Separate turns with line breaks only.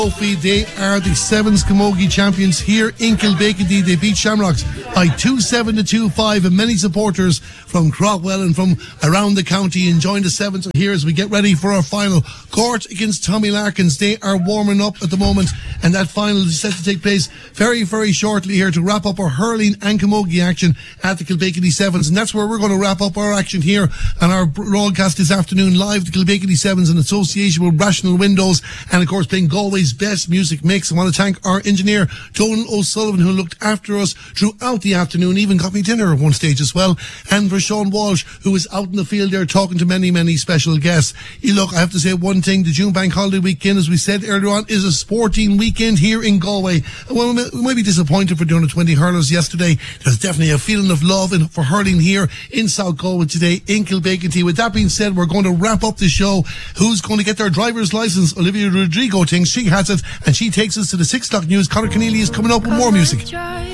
Trophy. They are the Sevens Camogie champions here in Kilbacety. They beat Shamrocks by 2-7 to 2-5, and many supporters from Crockwell and from around the county enjoying the Sevens here as we get ready for our final. Court against Tommy Larkins. They are warming up at the moment, and that final is set to take place very, very shortly here to wrap up our hurling and camogie action at the Kilbacety Sevens. And that's where we're going to wrap up our action here on our broadcast this afternoon, live the Kilbacety Sevens in association with Rational Windows, and of course playing Galway's best music mix. I want to thank our engineer Donal O'Sullivan, who looked after us throughout the afternoon, even got me dinner at one stage as well, and for Sean Walsh, who was out in the field there talking to many, many special guests. Look, I have to say one thing, the June Bank Holiday weekend, as we said earlier on, is a sporting weekend here in Galway. Well, we might be disappointed for doing the 20 hurlers yesterday. There's definitely a feeling of love for hurling here in South Galway today in Kilbacety. With that being said, we're going to wrap up the show. Who's going to get their driver's license? Olivia Rodrigo thinks she has it, and she takes us to the 6 o'clock news. Conor Keneally is coming up with more music.